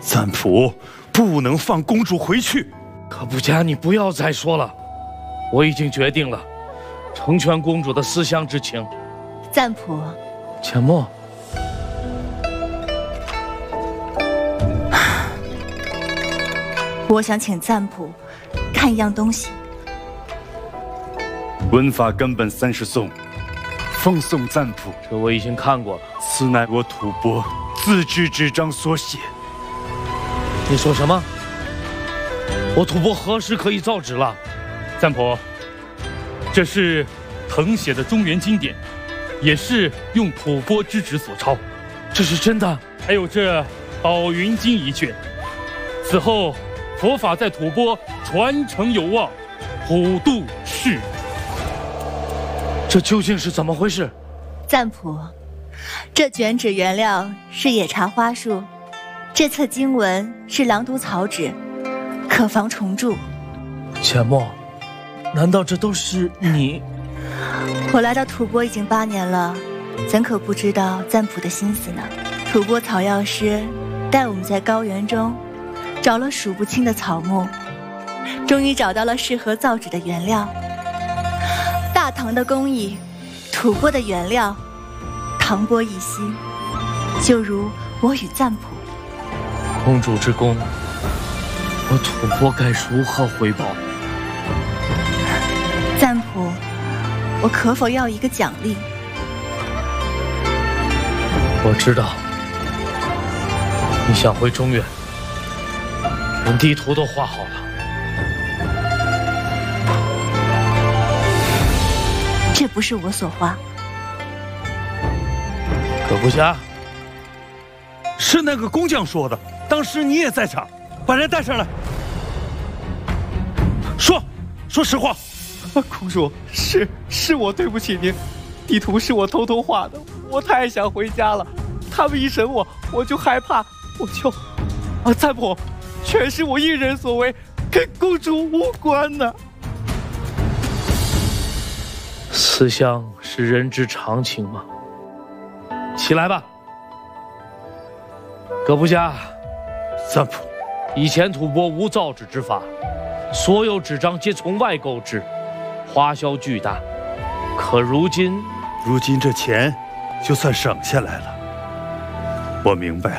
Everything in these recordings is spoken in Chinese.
赞普不能放公主回去。 可不家，你不要再说了，我已经决定了，成全公主的思乡之情。 赞普， 浅墨， 我想请赞普看一样东西。 文法根本30颂，奉送赞普。 这我已经看过了。 此乃我吐蕃自制纸张所写。 你说什么？我吐蕃何时可以造纸了？ 赞普，这是誊写的中原经典，也是用吐蕃之纸所抄。 这是真的？ 还有这《宝云经》一卷。此后，佛法在吐蕃传承有望，普度世。 这究竟是怎么回事？ 赞普，这卷纸原料是野茶花树，这册经文是狼毒草纸，可防虫蛀。 浅墨，难道这都是你？ 我来到吐蕃已经8年了，怎可不知道赞普的心思呢？吐蕃草药师带我们在高原中找了数不清的草木，终于找到了适合造纸的原料。大唐的工艺，吐蕃的原料，唐波一心，就如我与赞普。 公主之功，我吐蕃该如何回报？ 赞普，我可否要一个奖励？ 我知道，你想回中原，连地图都画好了。 这不是我所画。 可不家， 是那个工匠说的，当时你也在场，把人带上来。说实话。 公主，是我对不起您，地图是我偷偷画的，我太想回家了，他们一审我就害怕，赞普，全是我一人所为，跟公主无关呢。 思乡是人之常情吗？起来吧，葛布家。 赞普， 以前吐蕃无造纸之法，所有纸张皆从外购置，花销巨大。可如今这钱就算省下来了。我明白了，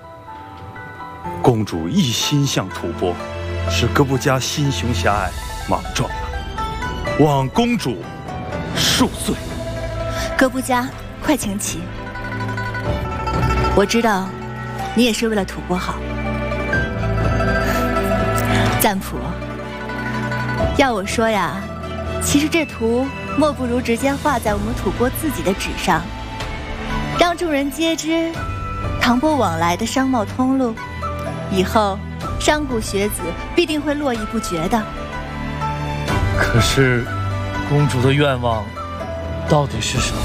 公主一心向吐蕃，使格布家心胸狭隘莽撞了，望公主恕罪。 格布家，快请起。我知道，你也是为了吐蕃好。赞普，要我说呀，其实这图莫不如直接画在我们吐蕃自己的纸上，让众人皆知唐波往来的商贸通路，以后商贾学子必定会络绎不绝的。 可是，公主的愿望到底是什么？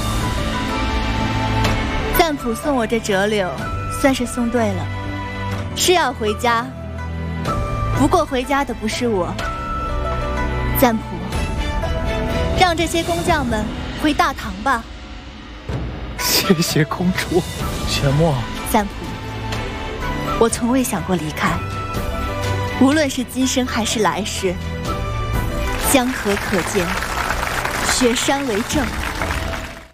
赞普送我这折柳，算是送对了，是要回家。不过回家的不是我，赞普，让这些工匠们回大唐吧。 谢谢公主。 浅墨， 赞普，我从未想过离开，无论是今生还是来世，江河可见，雪山为证。